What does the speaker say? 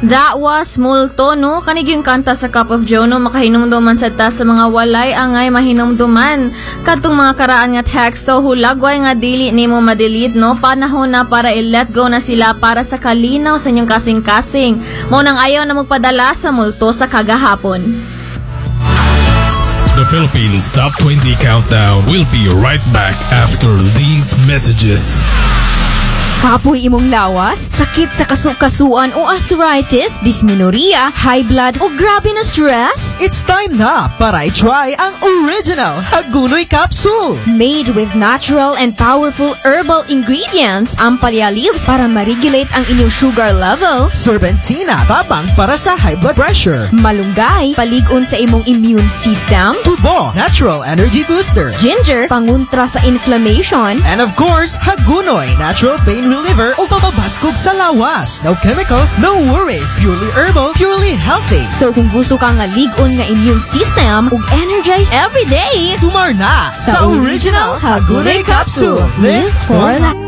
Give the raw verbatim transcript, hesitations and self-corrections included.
That was multo, no? Kanig yung kanta sa Cup of Joe, no? Makahinumduman sa ta sa mga walay angay mahinumduman. Katong mga karaan nga teksto, hulagway nga dili ni mo madelete, no? Panahon na para i-let go na sila para sa kalinaw sa inyong kasing-kasing. Mo nang ayaw na magpadala sa multo sa kagahapon. The Philippines Top twenty Countdown will be right back after these messages. Kapoy imong lawas, sakit sa kasukasuan o arthritis, dysmenorrhea, high blood o grabe na stress? It's time na para i-try ang original Hagunoy Capsule. Made with natural and powerful herbal ingredients, ang palya leaves para ma-regulate ang inyong sugar level. Serpentina, tabang para sa high blood pressure. Malunggay, paligon sa imong immune system. Tubo, natural energy booster. Ginger, panguntra sa inflammation. And of course, Hagunoy, natural pain reliever o papabaskog sa lawas. No chemicals, no worries. Purely herbal, purely healthy. So kung gusto ka nga ligon nga immune system ug energize every day, tumar na sa original Hagunoy Capsule. This for life.